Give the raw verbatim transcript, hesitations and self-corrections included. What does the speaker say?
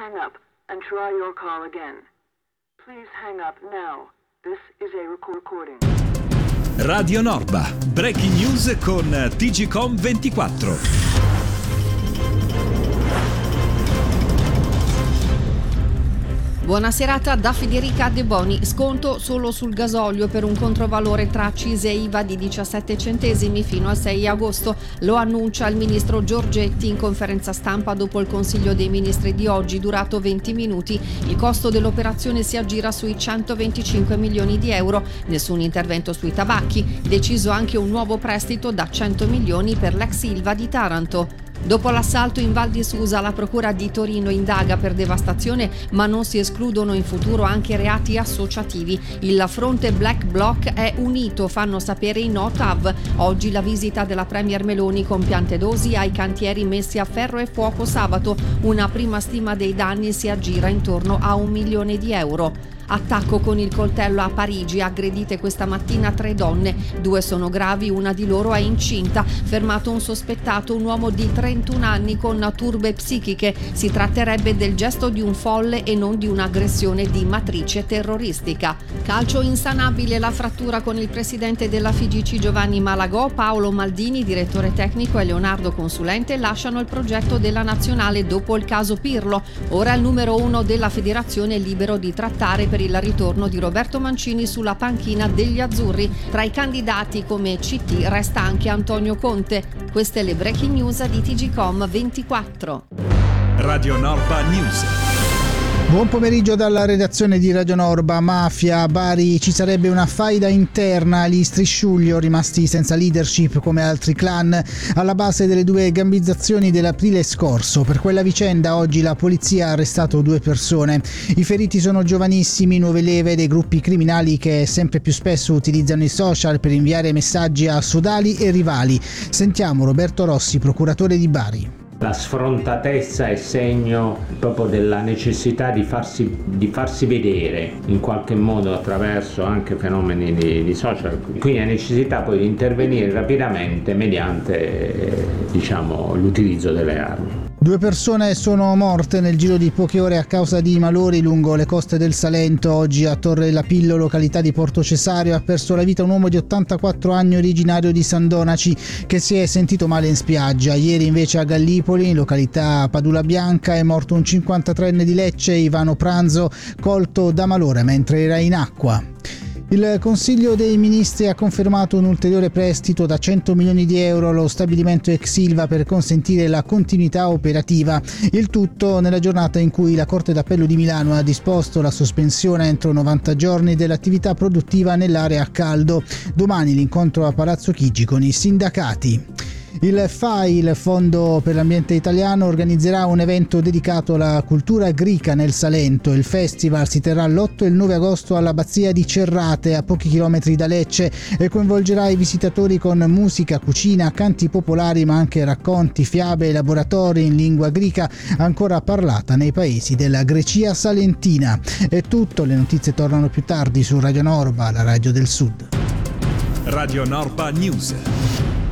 hang up and try your call again. Please hang up now. This is a recording. Radio Norba, breaking news con T G Com ventiquattro. Buona serata da Federica De Boni. Sconto solo sul gasolio per un controvalore tra accise e I V A di diciassette centesimi fino al sei agosto. Lo annuncia il ministro Giorgetti in conferenza stampa dopo il Consiglio dei Ministri di oggi, durato venti minuti. Il costo dell'operazione si aggira sui centoventicinque milioni di euro. Nessun intervento sui tabacchi. Deciso anche un nuovo prestito da cento milioni per l'ex Ilva di Taranto. Dopo l'assalto in Val di Susa, la Procura di Torino indaga per devastazione, ma non si escludono in futuro anche reati associativi. Il fronte Black Bloc è unito, fanno sapere i No T A V. Oggi la visita della Premier Meloni con piante dosi ai cantieri messi a ferro e fuoco sabato. Una prima stima dei danni si aggira intorno a un milione di euro. Attacco con il coltello a Parigi, aggredite questa mattina tre donne, due sono gravi, una di loro è incinta, fermato un sospettato, un uomo di trentuno anni con turbe psichiche, si tratterebbe del gesto di un folle e non di un'aggressione di matrice terroristica. Calcio insanabile, la frattura con il presidente della F I G C Giovanni Malagò, Paolo Maldini, direttore tecnico, e Leonardo Consulente lasciano il progetto della nazionale dopo il caso Pirlo. Ora il numero uno della federazione è libero di trattare per il ritorno di Roberto Mancini sulla panchina degli azzurri. Tra i candidati come C T resta anche Antonio Conte. Queste le breaking news di T G Com ventiquattro. Radio Norba News. Buon pomeriggio dalla redazione di Radio Norba. Mafia, a Bari ci sarebbe una faida interna, gli Strisciuglio rimasti senza leadership come altri clan alla base delle due gambizzazioni dell'aprile scorso. Per quella vicenda oggi la polizia ha arrestato due persone. I feriti sono giovanissimi, nuove leve dei gruppi criminali che sempre più spesso utilizzano i social per inviare messaggi a sodali e rivali. Sentiamo Roberto Rossi, procuratore di Bari. La sfrontatezza è segno proprio della necessità di farsi, di farsi vedere in qualche modo attraverso anche fenomeni di, di social, quindi la necessità poi di intervenire rapidamente mediante diciamo, l'utilizzo delle armi. Due persone sono morte nel giro di poche ore a causa di malori lungo le coste del Salento. Oggi a Torre Lapillo, località di Porto Cesario, ha perso la vita un uomo di ottantaquattro anni originario di San Donaci che si è sentito male in spiaggia. Ieri invece a Gallipoli, in località Padula Bianca, è morto un cinquantatreenne di Lecce, Ivano Pranzo, colto da malore mentre era in acqua. Il Consiglio dei Ministri ha confermato un ulteriore prestito da cento milioni di euro allo stabilimento ex Ilva per consentire la continuità operativa. Il tutto nella giornata in cui la Corte d'Appello di Milano ha disposto la sospensione entro novanta giorni dell'attività produttiva nell'area a caldo. Domani l'incontro a Palazzo Chigi con i sindacati. Il F A I, il Fondo per l'Ambiente Italiano, organizzerà un evento dedicato alla cultura greca nel Salento. Il festival si terrà l'otto e il nove agosto all'Abbazia di Cerrate, a pochi chilometri da Lecce, e coinvolgerà i visitatori con musica, cucina, canti popolari, ma anche racconti, fiabe e laboratori in lingua greca ancora parlata nei paesi della Grecia salentina. È tutto, le notizie tornano più tardi su Radio Norba, la radio del Sud. Radio Norba News.